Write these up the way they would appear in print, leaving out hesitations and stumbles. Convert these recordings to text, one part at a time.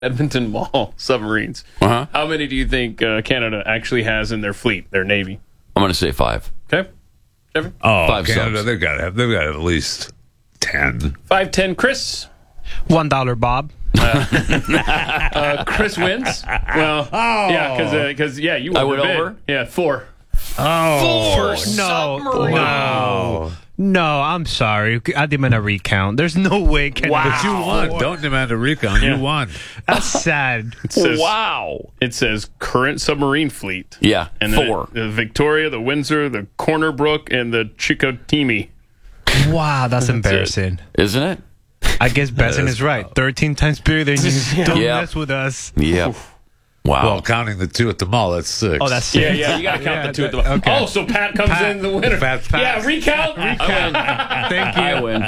Edmonton Mall submarines. Uh-huh. How many do you think Canada actually has in their fleet, their Navy? I'm going to say 5. Okay. Kevin? Oh, 5 Canada, subs. they've got to have at least 10. 5-10, Chris. $1, Bob. Chris wins. Well, yeah, because you I went overbid. over? Yeah, 4. No, no, I'm sorry. I demand a recount. There's no way. But you won. Don't demand a recount. Yeah. You won. That's sad. It says, Wow. It says current submarine fleet. Yeah, And then 4. the Victoria, the Windsor, the Corner Brook, and the Chicoutimi. Wow, that's embarrassing. Isn't it? I guess Besson is right. 13 times bigger than you. Don't Yeah. mess with us. Yep. Wow. Well, counting the 2 at the mall, that's 6. Oh, that's Yeah, you got to count the 2 at the bottom. okay. Oh, so Pat comes in the winner. Pat. Yeah, recount. Thank you. I win.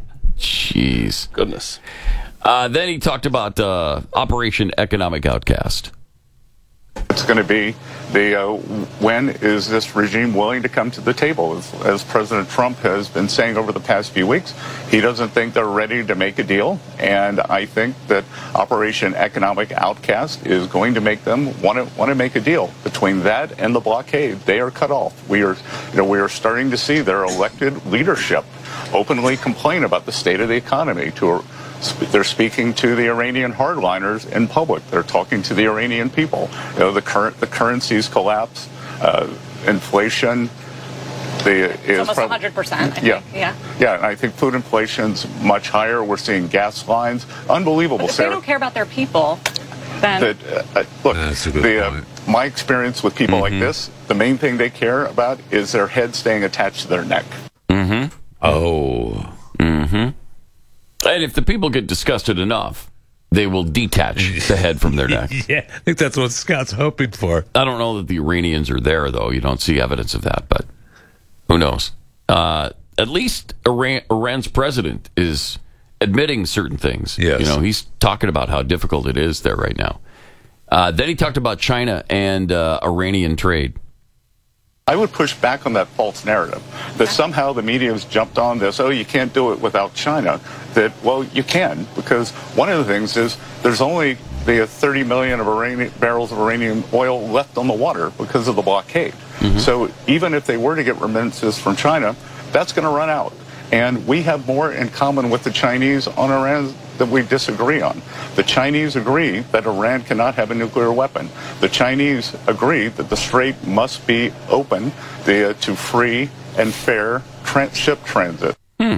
Jeez. Goodness. Then he talked about Operation Economic Outcast. It's going to be when is this regime willing to come to the table? As President Trump has been saying over the past few weeks, he doesn't think they're ready to make a deal. And I think that Operation Economic Outcast is going to make them want to make a deal. Between that and the blockade, they are cut off. We are starting to see their elected leadership openly complain about the state of the economy. They're speaking to the Iranian hardliners in public. They're talking to the Iranian people. The currency's collapse, inflation. It's almost 100%. I think. Yeah. And I think food inflation's much higher. We're seeing gas lines. Unbelievable. But if they don't care about their people, then look, That's a good point. my experience with people like this, the main thing they care about is their head staying attached to their neck. Mm-hmm. Oh. Mm-hmm. And if the people get disgusted enough, they will detach the head from their neck. Yeah, I think that's what Scott's hoping for. I don't know that the Iranians are there, though. You don't see evidence of that, but who knows? At least Iran's president is admitting certain things. Yes. He's talking about how difficult it is there right now. Then he talked about China and Iranian trade. I would push back on that false narrative that somehow the media has jumped on this, you can't do it without China. That, well, you can, because one of the things is there's only the 30 million barrels of Iranian oil left on the water because of the blockade. Mm-hmm. So even if they were to get remittances from China, that's going to run out. And we have more in common with the Chinese on Iran that we disagree on. The Chinese agree that Iran cannot have a nuclear weapon. The Chinese agree that the strait must be open to free and fair ship transit.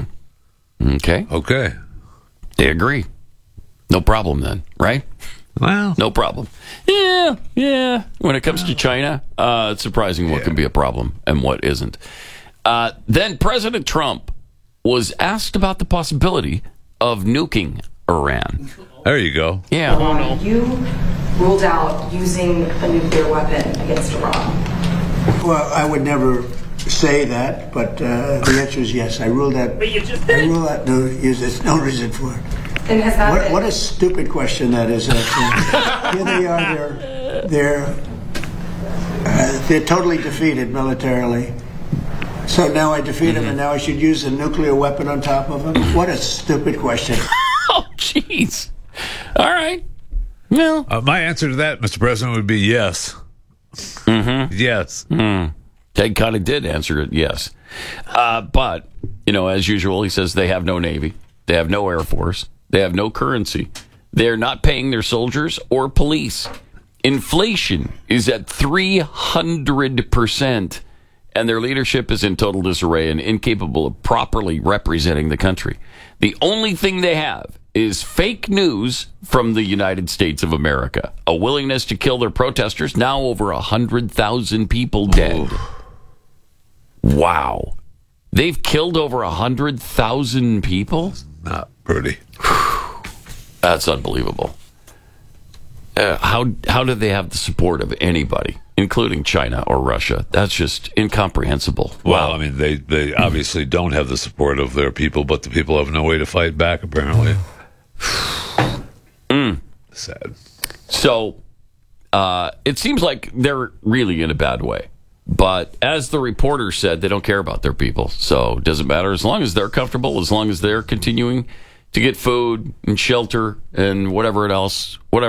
Okay. They agree. No problem then, right? Well, no problem. Yeah. When it comes to China, it's surprising what can be a problem and what isn't. Then President Trump was asked about the possibility of nuking Iran. There you go. Yeah. You ruled out using a nuclear weapon against Iran. Well, I would never say that, but the answer is yes. I ruled out. But you just did. I ruled out no use. There's no reason for it. And has that what a stupid question that is. Here they are. They're totally defeated militarily. So now I defeat them, and now I should use a nuclear weapon on top of them? What a stupid question. Oh, jeez. All right. Well, my answer to that, Mr. President, would be yes. Mm-hmm. Yes. Ted kind of did answer it yes. But, as usual, he says they have no Navy. They have no Air Force. They have no currency. They're not paying their soldiers or police. Inflation is at 300%. And their leadership is in total disarray and incapable of properly representing the country. The only thing they have is fake news from the United States of America. A willingness to kill their protesters. Now over 100,000 people dead. Wow. They've killed over 100,000 people? Not pretty. That's unbelievable. How do they have the support of anybody, including China or Russia? That's just incomprehensible. Well, I mean, they obviously don't have the support of their people, but the people have no way to fight back, apparently. Sad. So, it seems like they're really in a bad way. But as the reporter said, they don't care about their people. So it doesn't matter. As long as they're comfortable, as long as they're continuing to get food and shelter and whatever else